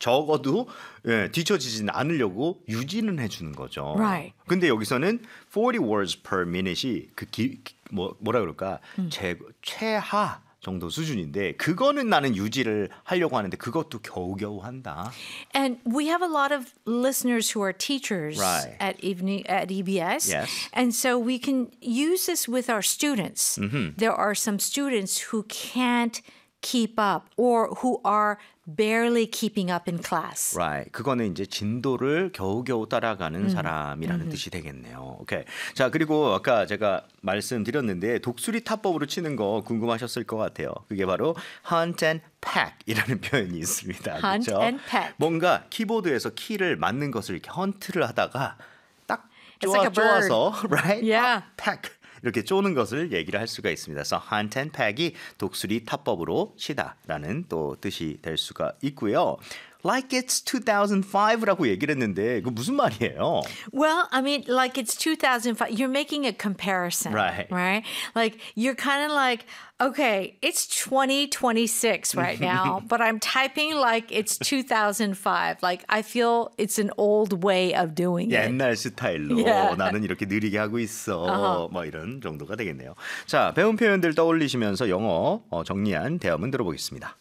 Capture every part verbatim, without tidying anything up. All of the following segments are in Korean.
적어도 예, 뒤처지지는 않으려고 유지는 해주는 거죠. Right. 근데 여기서는 forty words per minute이 그 기, 뭐 뭐라 그럴까 음. 제, 최하 정도 수준인데 그거는 나는 유지를 하려고 하는데 그것도 겨우겨우 한다. And we have a lot of listeners who are teachers right. at evening at E B S. Yes. And so we can use this with our students. Mm-hmm. There are some students who can't keep up or who are barely keeping up in class. Right. 그거는 이제 진도를 겨우겨우 따라가는 음. 사람이라는 음. 뜻이 되겠네요. 오케이. 자, 그리고 아까 제가 말씀드렸는데 독수리 타법으로 치는 거 궁금하셨을 것 같아요. 그게 바로 hunt and peck이라는 표현이 있습니다. Hunt 그렇죠? and peck. 뭔가 키보드에서 키를 맞는 것을 이렇게 헌트를 하다가 딱 It's 쪼아, like a bird. 쪼아서 right? Yeah. peck. 이렇게 쪼는 것을 얘기를 할 수가 있습니다. So hunt and peck이 독수리 타법으로 치다라는 또 뜻이 될 수가 있고요. Like it's two thousand five라고 얘기를 했는데 그 무슨 말이에요? Well, I mean, like it's two thousand five. You're making a comparison, right? Right? Like you're kind of like, okay, it's twenty twenty-six right now, but I'm typing like it's two thousand five. Like I feel it's an old way of doing it. 옛날 스타일로 Yeah. 나는 이렇게 느리게 하고 있어. Uh-huh. 뭐 이런 정도가 되겠네요. 자, 배운 표현들 떠올리시면서 영어 어, 정리한 대화문 들어보겠습니다.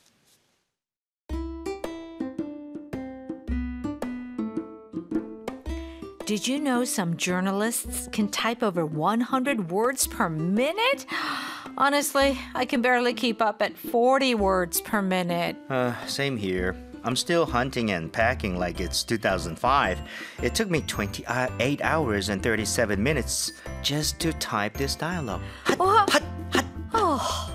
Did you know some journalists can type over one hundred words per minute? Honestly, I can barely keep up at forty words per minute. Uh, same here. I'm still hunting and packing like it's two thousand five. It took me twenty-eight hours and thirty-seven minutes just to type this dialogue. 핫, 어, 핫, 핫. Oh.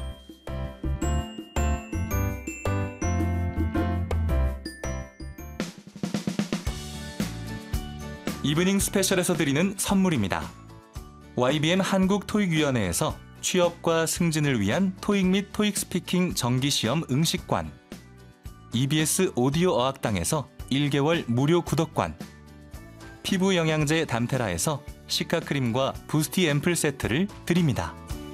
이브닝 스페셜에서 드리는 선물입니다. 와이비엠 한국토익위원회에서 취업과 승진을 위한 토익 및 토익 스피킹 정기시험 응시관, 이비에스 오디오 어학당에서 일 개월 무료 구독관, 피부 영양제 담테라에서 시카크림과 부스티 앰플 세트를 드립니다.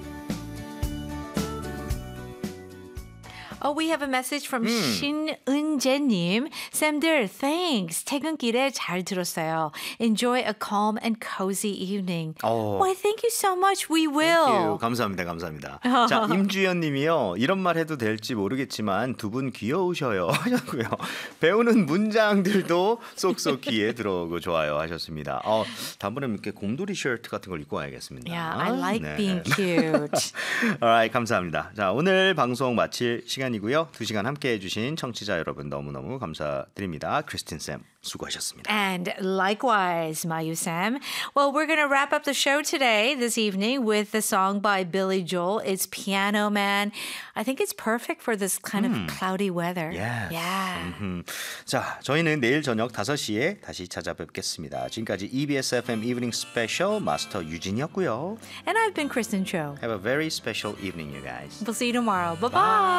Oh, we have a message from 신은재님. 쌤들, thanks. 퇴근길에 잘 들었어요. Enjoy a calm and cozy evening. 어. Why, thank you so much. We will. Thank you. 감사합니다. 감사합니다. 자, 임주연 님이요. 이런 말 해도 될지 모르겠지만 두 분 귀여우셔요 하셨고요. 배우는 문장들도 쏙쏙 귀에 들어오고 좋아요 하셨습니다. 어, 다음번에 이렇게 곰돌이 셔츠 같은 걸 입고 와야겠습니다. Yeah, I like 네. being cute. Alright, 감사합니다. 자, 오늘 방송 마칠 시간이고요. 두 시간 함께 해주신 청취자 여러분 너무너무 감사드립니다. 크리스틴 쌤 수고하셨습니다. And likewise, Mayu Sam. Well, we're going to wrap up the show today, this evening, with the song by Billy Joel. It's Piano Man. I think it's perfect for this kind of cloudy weather. Yes. Yeah. 음흠. 자, 저희는 내일 저녁 다섯 시에 다시 찾아뵙겠습니다. 지금까지 이비에스 에프엠 Evening Special 마스터 유진이었고요. And I've been Kristen Cho. Have a very special evening, you guys. We'll see you tomorrow. Bye-bye.